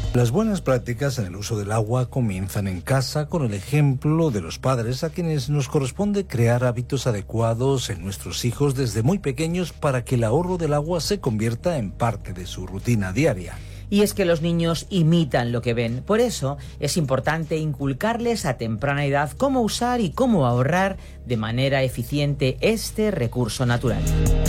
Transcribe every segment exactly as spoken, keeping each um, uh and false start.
Las buenas prácticas en el uso del agua comienzan en casa con el ejemplo de los padres, a quienes nos corresponde crear hábitos adecuados en nuestros hijos desde muy pequeños para que el ahorro del agua se convierta en parte de su rutina diaria. Y es que los niños imitan lo que ven. Por eso es importante inculcarles a temprana edad cómo usar y cómo ahorrar de manera eficiente este recurso natural.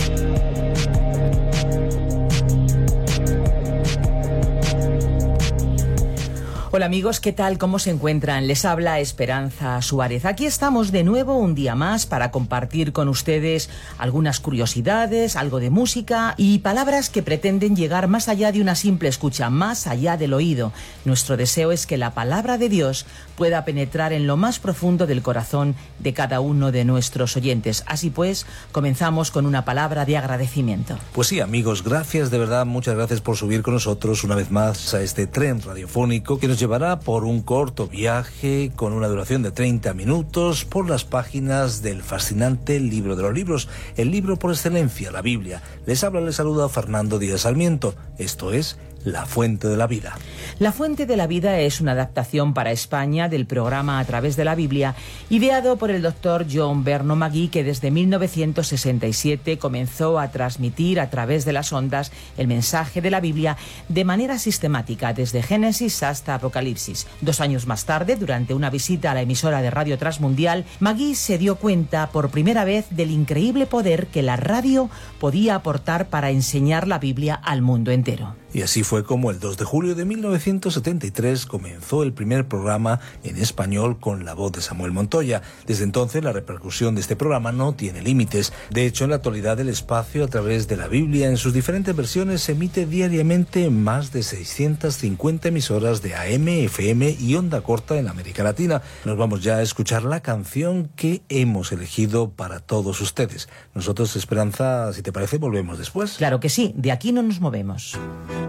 Hola amigos, ¿qué tal? ¿Cómo se encuentran? Les habla Esperanza Suárez. Aquí estamos de nuevo un día más para compartir con ustedes algunas curiosidades, algo de música y palabras que pretenden llegar más allá de una simple escucha, más allá del oído. Nuestro deseo es que la palabra de Dios pueda penetrar en lo más profundo del corazón de cada uno de nuestros oyentes. Así pues, comenzamos con una palabra de agradecimiento. Pues sí, amigos, gracias de verdad, muchas gracias por subir con nosotros una vez más a este tren radiofónico que nos llevará por un corto viaje con una duración de treinta minutos por las páginas del fascinante libro de los libros, el libro por excelencia, la Biblia. Les habla, les saluda Fernando Díaz Sarmiento. Esto es La Fuente de la Vida. La Fuente de la Vida es una adaptación para España del programa A Través de la Biblia, ideado por el doctor John Vernon Magee, que desde mil novecientos sesenta y siete comenzó a transmitir a través de las ondas el mensaje de la Biblia de manera sistemática, desde Génesis hasta Apocalipsis. Dos años más tarde, durante una visita a la emisora de Radio Transmundial, Magee se dio cuenta por primera vez del increíble poder que la radio podía aportar para enseñar la Biblia al mundo entero. Y así fue como el dos de julio de mil novecientos setenta y tres comenzó el primer programa en español con la voz de Samuel Montoya. Desde entonces la repercusión de este programa no tiene límites. De hecho, en la actualidad el espacio a través de la Biblia en sus diferentes versiones se emite diariamente en más de seiscientas cincuenta emisoras de A M, F M y onda corta en América Latina. Nos vamos ya a escuchar la canción que hemos elegido para todos ustedes. Nosotros, Esperanza, si te parece, volvemos después. Claro que sí, de aquí no nos movemos.